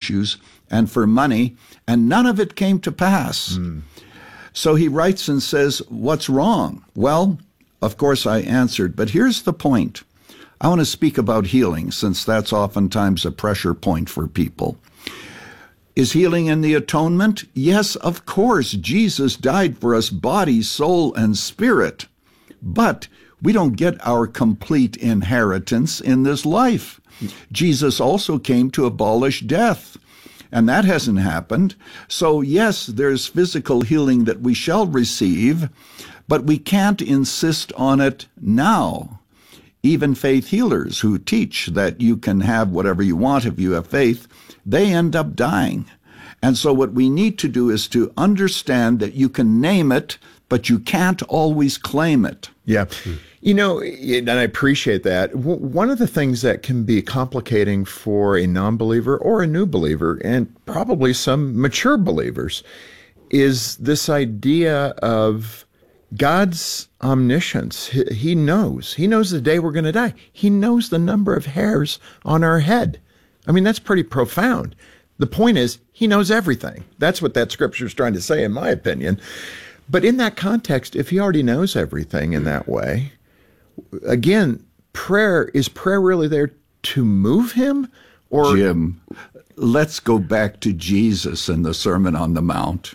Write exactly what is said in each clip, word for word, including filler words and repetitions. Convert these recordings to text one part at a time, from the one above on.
issues and for money, and none of it came to pass. Mm. So he writes and says, what's wrong? Well, of course I answered, but here's the point. I want to speak about healing, since that's oftentimes a pressure point for people. Is healing in the atonement? Yes, of course. Jesus died for us, body, soul, and spirit. But we don't get our complete inheritance in this life. Jesus also came to abolish death, and that hasn't happened. So yes, there's physical healing that we shall receive, but we can't insist on it now. Even faith healers who teach that you can have whatever you want if you have faith, they end up dying. And so what we need to do is to understand that you can name it, but you can't always claim it. Yeah. You know, and I appreciate that. One of the things that can be complicating for a non-believer or a new believer, and probably some mature believers, is this idea of God's omniscience. He knows. He knows the day we're going to die. He knows the number of hairs on our head. I mean, that's pretty profound. The point is, he knows everything. That's what that scripture is trying to say, in my opinion. But in that context, if he already knows everything in that way, again, prayer, is prayer really there to move him? Or Jim, let's go back to Jesus and the Sermon on the Mount.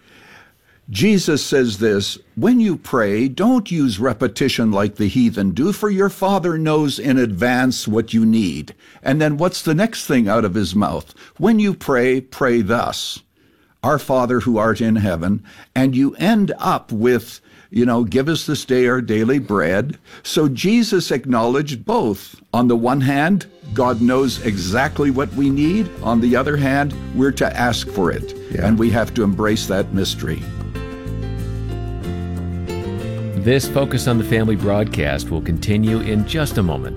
Jesus says this, when you pray, don't use repetition like the heathen do, for your Father knows in advance what you need. And then what's the next thing out of his mouth? When you pray, pray thus, our Father who art in heaven, and you end up with, you know, give us this day our daily bread. So Jesus acknowledged both. On the one hand, God knows exactly what we need. On the other hand, we're to ask for it. Yeah. And we have to embrace that mystery. This Focus on the Family broadcast will continue in just a moment.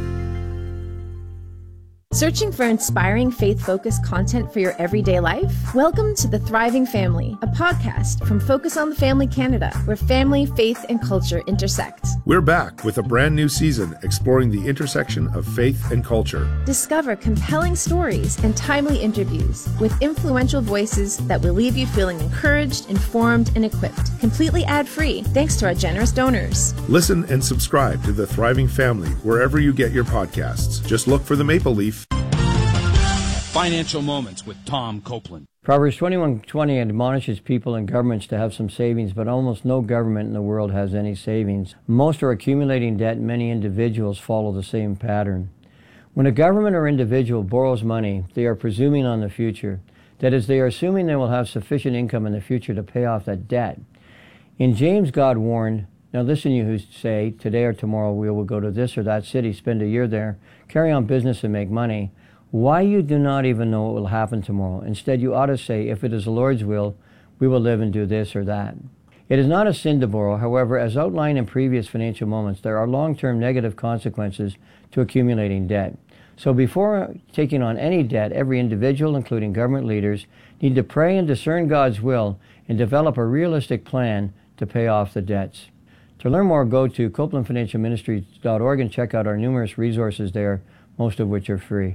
Searching for inspiring faith-focused content for your everyday life? Welcome to The Thriving Family, a podcast from Focus on the Family Canada, where family, faith, and culture intersect. We're back with a brand new season exploring the intersection of faith and culture. Discover compelling stories and timely interviews with influential voices that will leave you feeling encouraged, informed, and equipped, completely ad-free, thanks to our generous donors. Listen and subscribe to The Thriving Family wherever you get your podcasts. Just look for the Maple Leaf. Financial Moments with Tom Copeland. Proverbs twenty-one twenty admonishes people and governments to have some savings, but almost no government in the world has any savings. Most are accumulating debt, and many individuals follow the same pattern. When a government or individual borrows money, they are presuming on the future. That is, they are assuming they will have sufficient income in the future to pay off that debt. In James, God warned, now listen, you who say, today or tomorrow we will go to this or that city, spend a year there, carry on business and make money. Why you do not even know what will happen tomorrow. Instead, you ought to say, if it is the Lord's will, we will live and do this or that. It is not a sin to borrow. However, as outlined in previous financial moments, there are long-term negative consequences to accumulating debt. So before taking on any debt, every individual, including government leaders, need to pray and discern God's will and develop a realistic plan to pay off the debts. To learn more, go to copeland financial ministries dot org and check out our numerous resources there, most of which are free.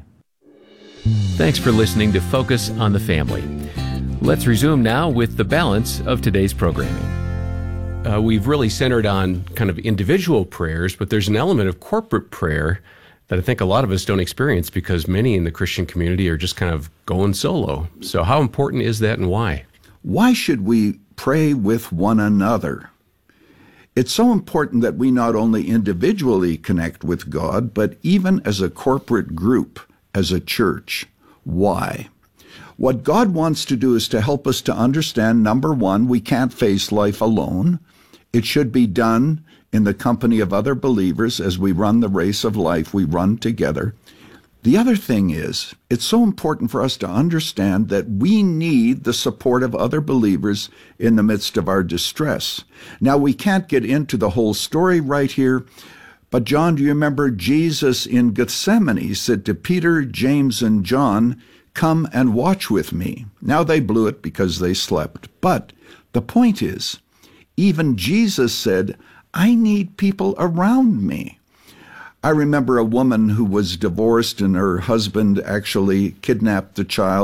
Thanks for listening to Focus on the Family. Let's resume now with the balance of today's programming. Uh, we've really centered on kind of individual prayers, but there's an element of corporate prayer that I think a lot of us don't experience because many in the Christian community are just kind of going solo. So how important is that and why? Why should we pray with one another? It's so important that we not only individually connect with God, but even as a corporate group, as a church. Why? What God wants to do is to help us to understand, number one, we can't face life alone. It should be done in the company of other believers as we run the race of life. We run together. The other thing is, it's so important for us to understand that we need the support of other believers in the midst of our distress. Now, we can't get into the whole story right here, but John, do you remember Jesus in Gethsemane said to Peter, James, and John, come and watch with me. Now they blew it because they slept. But the point is, even Jesus said, I need people around me. I remember a woman who was divorced and her husband actually kidnapped the child